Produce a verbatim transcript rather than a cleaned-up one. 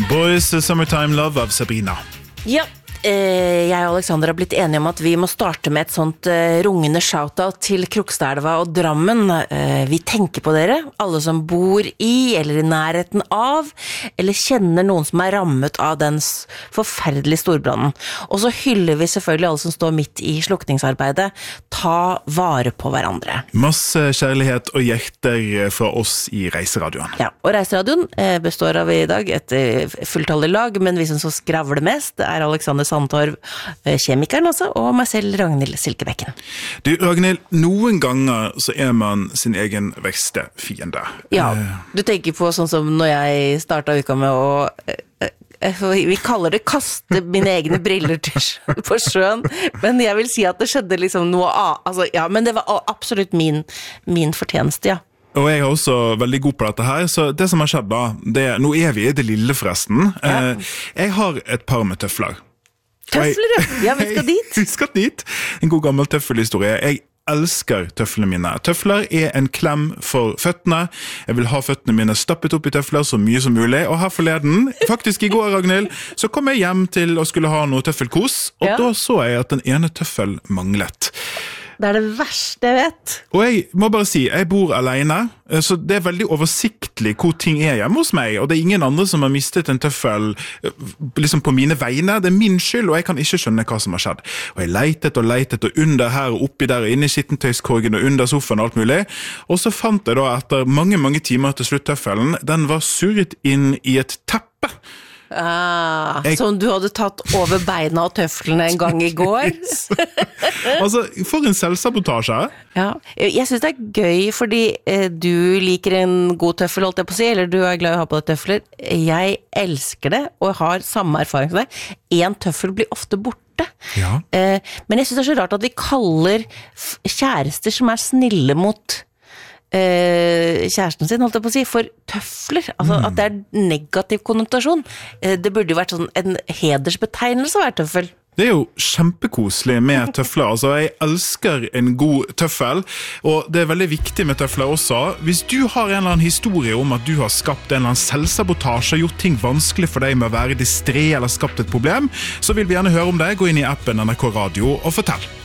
Boys Summertime Love av Sabrina. Ja, eh, jeg og Alexander har blitt enige om at vi må starte med et sånt eh, rungende shoutout til Krokstadelva og Drammen. Eh, vi tenker på dere, alle som bor i eller i nærheten av, eller kjenner noen som er rammet av den s- forferdelige storbrannen. Og så hyller vi selvfølgelig alle som står midt i slukningsarbeidet. Ta vare på hverandre. Masse kjærlighet og hjerter fra oss i Reiseradioen. Ja, og Reiseradioen eh, består av i dag et eh, fulltallig lag, men vi som så skravler mest, det er Alexander Sandtorv, eh, kjemikeren altså, og meg selv, Ragnhild Silkebekken. Du, Ragnhild, noen ganger så er man sin egen verste fiende. Ja, du tenker på sånn som når jeg startet uka med å eh, eh, vi kaller det kaste mine egne briller til sjø- på sjøen, men jeg vil si at det skjedde liksom noe av, altså, ja, men det var a- absolutt min, min fortjeneste, ja. Og jeg er også veldig god på dette her, så det som har skjedd da, det, nå er vi i det lille forresten. Ja. Eh, jeg har et par med tøfler. Tøfler, ja. Ja, vi skal dit. Vi skal dit. En god gammel tøffelhistorie. Jeg elsker tøflene mine. Tøfler er en klem for føttene. Jeg vil ha føttene mine stappet opp i tøfler så mye som mulig. Og her forleden, faktisk i går, Ragnhild, så kom jeg hjem til å skulle ha noe tøffelkos, og Ja. da så jeg at den ene tøffel manglet. Det er det verste jeg vet. Og jeg må bare si, jeg bor alene, så det er veldig oversiktlig hvor ting er hjemme hos meg, og det er ingen andre som har mistet en tøffel liksom på mine vegne. Det er min skyld, og jeg kan ikke skjønne hva som har skjedd. Og jeg leitet og leitet, og under her og oppi der, og inne i skittentøyskorgen og under sofaen og alt mulig. Og så fant jeg da etter mange, mange timer til slutt tøffelen, den var surret inn i et teppe. Ah, Jeg- som du hadde tatt over beina og tøflene en gang i går. Altså, for en selvsabotasje. Ja, jeg synes det er gøy fordi eh, du liker en god tøffel, holdt jeg på å si, eller du er glad i å ha på deg tøfler. Jeg elsker det, og har samme erfaring som deg. En tøffel blir ofte borte. Ja. Eh, men jeg synes det er så rart at vi kaller f- kjærester som er snille mot eh, kjæresten sin, holdt jeg på å si, for tøfler. Altså at det er negativ konnotasjon. Eh, det burde jo vært sånn en hedersbetegnelse å være tøffel. Det er jo kjempekoselig med tøfler. Altså, jeg elsker en god tøffel, og det er veldig viktig med tøfler også. Hvis du har en eller annen historie om at du har skapt en eller annen selvsabotasje, gjort ting vanskelig for deg med å være distré eller skapt et problem, så vil vi gjerne høre om det. Gå inn i appen N R K Radio og fortell.